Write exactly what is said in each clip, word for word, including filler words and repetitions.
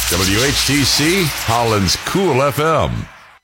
W H T C, Holland's Cool F M.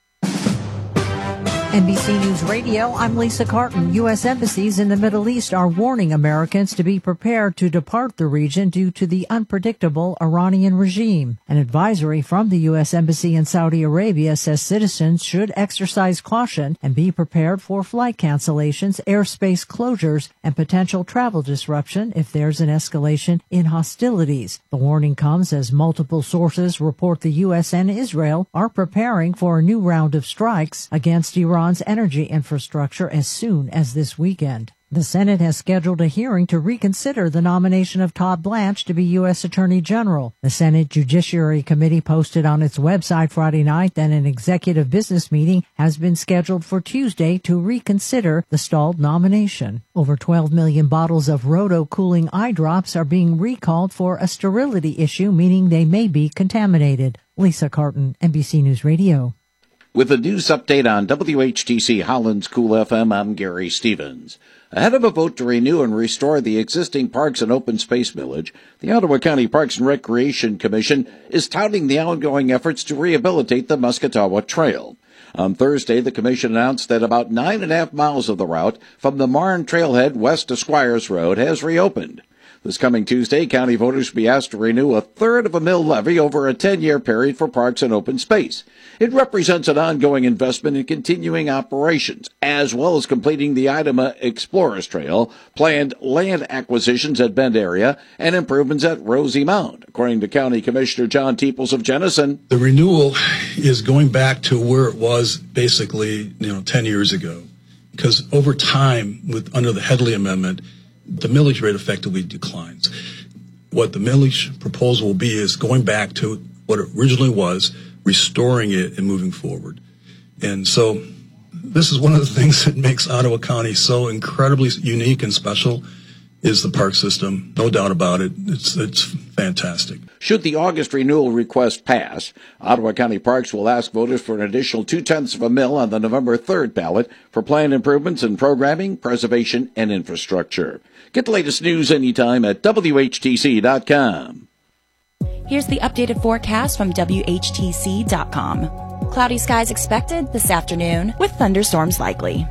N B C News Radio, I'm Lisa Carton. U S embassies in the Middle East are warning Americans to be prepared to depart the region due to the unpredictable Iranian regime. An advisory from the U S Embassy in Saudi Arabia says citizens should exercise caution and be prepared for flight cancellations, airspace closures, and potential travel disruption if there's an escalation in hostilities. The warning comes as multiple sources report the U S and Israel are preparing for a new round of strikes against Iran energy infrastructure as soon as this weekend. The Senate has scheduled a hearing to reconsider the nomination of Todd Blanche to be U S Attorney General. The Senate Judiciary Committee posted on its website Friday night that an executive business meeting has been scheduled for Tuesday to reconsider the stalled nomination. Over twelve million bottles of Roto-Cooling eye drops are being recalled for a sterility issue, meaning they may be contaminated. Lisa Carton, N B C News Radio. With a news update on W H T C Holland's Cool F M, I'm Gary Stevens. Ahead of a vote to renew and restore the existing Parks and Open Space Village, the Ottawa County Parks and Recreation Commission is touting the ongoing efforts to rehabilitate the Musketawa Trail. On Thursday, the commission announced that about nine and a half miles of the route from the Marne Trailhead west to Squires Road has reopened. This coming Tuesday, county voters will be asked to renew a third of a mill levy over a ten-year period for parks and open space. It represents an ongoing investment in continuing operations, as well as completing the Idema Explorers Trail, planned land acquisitions at Bend area, and improvements at Rosie Mound, according to County Commissioner John Teeples of Jenison. The renewal is going back to where it was basically, you know, ten years ago, because over time, with under the Headley Amendment, the millage rate effectively declines. What the millage proposal will be is going back to what it originally was, restoring it and moving forward. And so this is one of the things that makes Ottawa County so incredibly unique and special is the park system. No doubt about it. It's it's fantastic. Should the August renewal request pass, Ottawa County Parks will ask voters for an additional two-tenths of a mil on the November third ballot for planned improvements in programming, preservation, and infrastructure. Get the latest news anytime at W H T C dot com. Here's the updated forecast from W H T C dot com. Cloudy skies expected this afternoon with thunderstorms likely.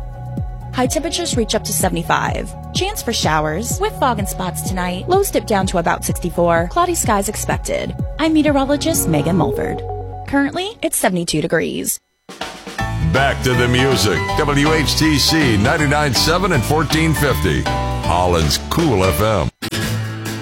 High temperatures reach up to seventy-five. Chance for showers with fog and spots tonight. Lows dip down to about sixty-four. Cloudy skies expected. I'm meteorologist Megan Mulford. Currently, it's seventy-two degrees. Back to the music. W H T C ninety-nine point seven and fourteen fifty. Holland's Cool F M.